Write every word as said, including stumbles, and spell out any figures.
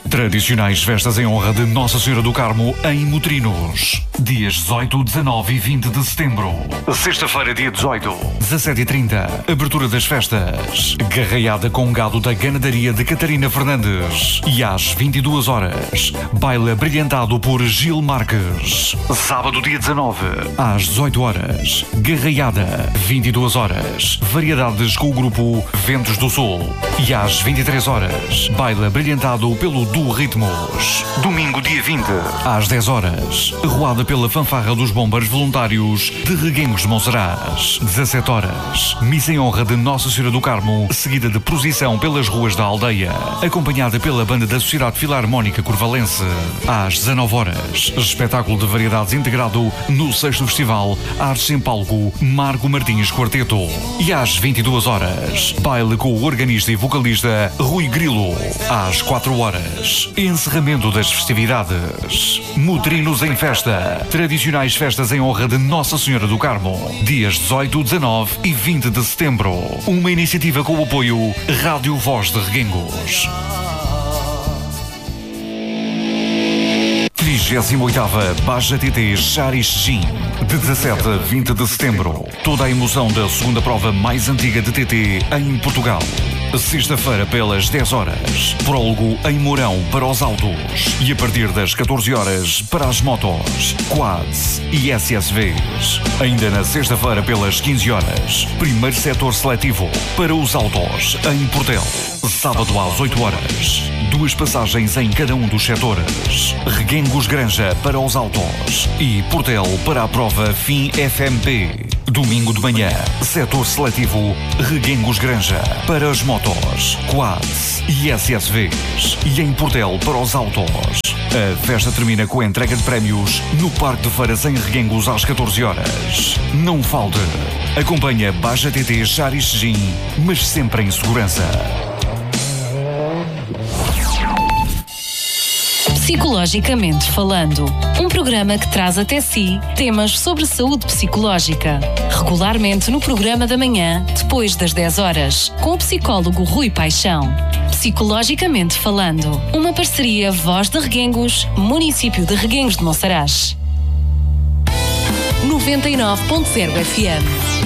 Tradicionais festas em honra de Nossa Senhora do Carmo em Motrinhos. Dias dezoito, dezanove e vinte de setembro. Sexta-feira, dia dezoito, dezassete e trinta. Abertura das festas. Garraiada com gado da ganadaria de Catarina Fernandes. E às vinte e duas horas, baile brilhantado por Gil Marques. Sábado, dia dezanove, às dezoito horas, garraiada. vinte e duas horas, variedades com o grupo Ventos do Sul. E às vinte e três horas, baile brilhantado pelo Du Ritmos. Domingo, dia vinte, às dez horas, arruada pela fanfarra dos bombeiros voluntários de Reguengos de Monsaraz. dezassete horas, missa em honra de Nossa Senhora do Carmo, seguida de procissão pelas ruas da aldeia, acompanhada pela banda da Sociedade Filarmónica Corvalense. Às dezanove horas, espetáculo de variedades integrado no sexto Festival Artes Sem Palco Marco Martins Quarteto. E às vinte e duas horas, baile com o organista e vocalista Rui Grilo. Às quatro horas, encerramento das festividades. Motrinhos em festa. Tradicionais festas em honra de Nossa Senhora do Carmo. Dias dezoito, dezanove e vinte de setembro. Uma iniciativa com o apoio Rádio Voz de Reguengos. trigésima oitava Baja T T Xarixim. De dezassete a vinte de setembro. Toda a emoção da segunda prova mais antiga de T T em Portugal. Sexta-feira pelas dez horas, prólogo em Mourão para os autos e a partir das catorze horas para as motos, quads e S S Vs. Ainda na sexta-feira pelas quinze horas, primeiro setor seletivo para os autos em Portel. Sábado às oito horas, duas passagens em cada um dos setores. Reguengos Granja para os autos e Portel para a prova Fim F M P. Domingo de manhã, setor seletivo Reguengos Granja para as motos, quads e S S Vs. E em Portel para os autos. A festa termina com a entrega de prémios no Parque de Feiras em Reguengos às catorze horas. Não falte. Acompanha Baja T T Xarixim, mas sempre em segurança. Psicologicamente Falando, um programa que traz até si temas sobre saúde psicológica. Regularmente no programa da manhã, depois das dez horas, com o psicólogo Rui Paixão. Psicologicamente Falando, uma parceria Voz de Reguengos, município de Reguengos de Monsaraz. noventa e nove ponto zero F M